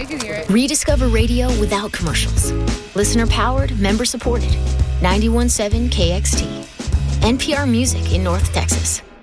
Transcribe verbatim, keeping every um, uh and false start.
I can hear it. Rediscover radio without commercials. Listener powered, member supported. ninety-one point seven K X T. N P R Music in North Texas.